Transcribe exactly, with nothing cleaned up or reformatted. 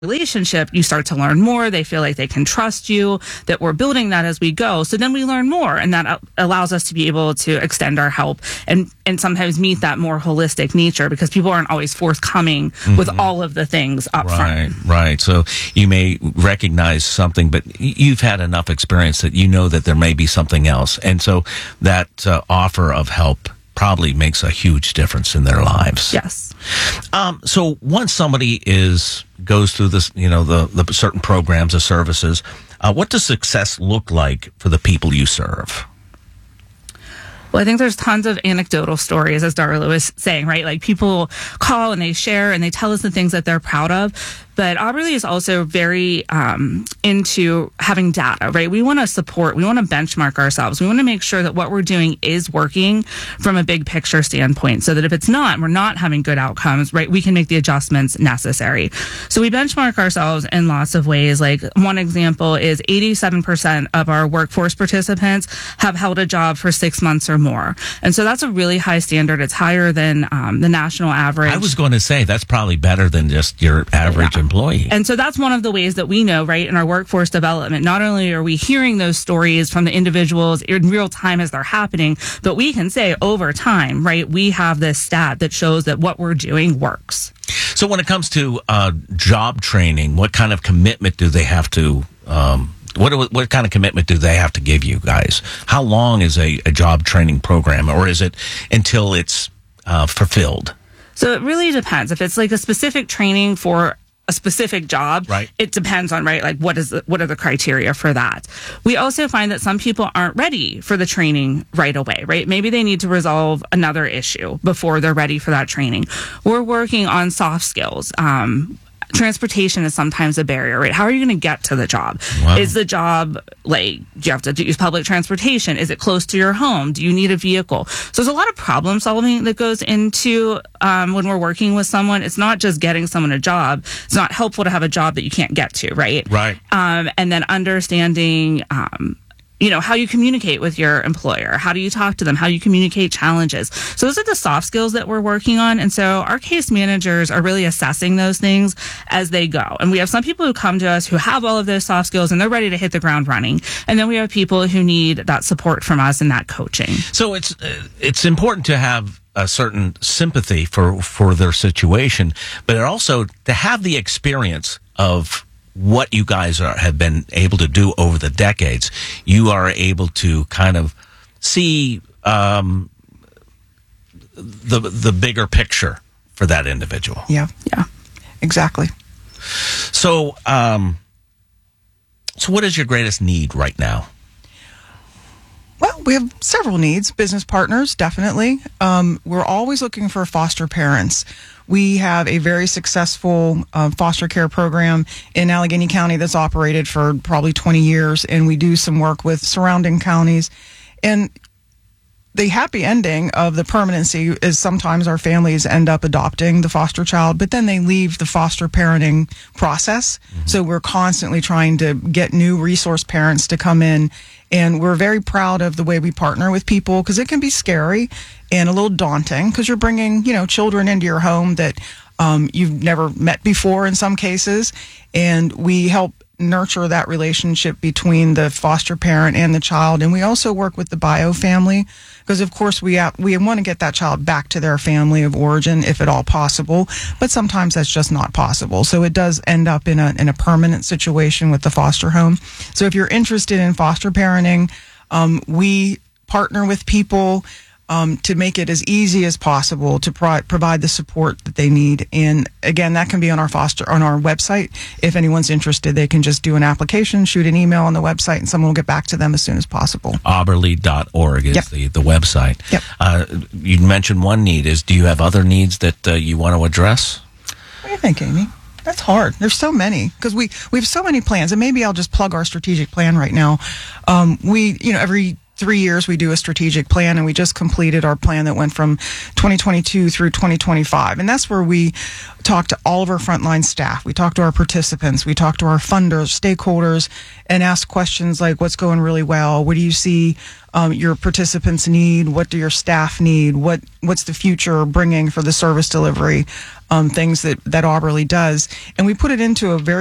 relationship, you start to learn more. They feel like they can trust you, that we're building that as we go. So then we learn more, and that allows us to be able to extend our help and, and sometimes meet that more holistic nature, because people aren't always forthcoming mm-hmm. with all of the things up right, front. Right. So you may recognize something, but you've had enough experience that you know that there may be something else. And so that uh, offer of help probably makes a huge difference in their lives. Yes. Um, so once somebody is goes through this, you know, the, the certain programs or services, uh, what does success look like for the people you serve? Well, I think there's tons of anecdotal stories, as Darla was saying, right? Like people call and they share and they tell us the things that they're proud of. But Auberly is also very um, into having data, right? We want to support, we want to benchmark ourselves. We want to make sure that what we're doing is working from a big picture standpoint, so that if it's not, we're not having good outcomes, right? We can make the adjustments necessary. So we benchmark ourselves in lots of ways. Like one example is eighty-seven percent of our workforce participants have held a job for six months or more. And so that's a really high standard. It's higher than um, the national average. I was going to say that's probably better than just your average yeah. employee. And so that's one of the ways that we know, right, in our workforce development, not only are we hearing those stories from the individuals in real time as they're happening, but we can say over time, right, we have this stat that shows that what we're doing works. So when it comes to uh, job training, what kind of commitment do they have to um What what kind of commitment do they have to give you guys? How long is a, a job training program, or is it until it's uh, fulfilled? So it really depends. If it's like a specific training for a specific job, right. It depends on, right, like what is the, what are the criteria for that. We also find that some people aren't ready for the training right away, right? Maybe they need to resolve another issue before they're ready for that training. We're working on soft skills. Um, Transportation is sometimes a barrier, right? How are you going to get to the job? Wow. Is the job, like, do you have to use public transportation? Is it close to your home? Do you need a vehicle? So there's a lot of problem solving that goes into um, when we're working with someone. It's not just getting someone a job. It's not helpful to have a job that you can't get to, right? Right. Um, and then understanding um, you know, how you communicate with your employer, how do you talk to them, how you communicate challenges. So those are the soft skills that we're working on. And so our case managers are really assessing those things as they go. And we have some people who come to us who have all of those soft skills and they're ready to hit the ground running. And then we have people who need that support from us and that coaching. So it's uh, it's important to have a certain sympathy for, for their situation, but also to have the experience of what you guys are, have been able to do over the decades. You are able to kind of see um, the the bigger picture for that individual. Yeah, yeah, exactly. So, um, so what is your greatest need right now? Well, we have several needs. Business partners, definitely. Um, we're always looking for foster parents. We have a very successful uh, foster care program in Allegheny County that's operated for probably twenty years, and we do some work with surrounding counties. And the happy ending of the permanency is sometimes our families end up adopting the foster child, but then they leave the foster parenting process. Mm-hmm. So we're constantly trying to get new resource parents to come in. And we're very proud of the way we partner with people, because it can be scary and a little daunting, because you're bringing, you know, children into your home that um, you've never met before in some cases. And we help nurture that relationship between the foster parent and the child. And we also work with the bio family, because of course we have, we want to get that child back to their family of origin if at all possible, but sometimes that's just not possible. So it does end up in a in a permanent situation with the foster home. So if you're interested in foster parenting, um, we partner with people Um, to make it as easy as possible to pro- provide the support that they need. And again, that can be on our foster on our website. If anyone's interested, they can just do an application, shoot an email on the website, and someone will get back to them as soon as possible. Auberly dot org is yep. the, the website. Yep. Uh, you mentioned one need. Is do you have other needs that uh, you want to address? What do you think, Amy? That's hard. There's so many, because we, we have so many plans. And maybe I'll just plug our strategic plan right now. Um, we, you know, every three years we do a strategic plan, and we just completed our plan that went from twenty twenty-two through twenty twenty-five. And that's where we talk to all of our frontline staff. We talk to our participants. We talk to our funders, stakeholders, and ask questions like, what's going really well? What do you see um, your participants need? What do your staff need? What What's the future bringing for the service delivery? Um, things that, that Auberly does. And we put it into a very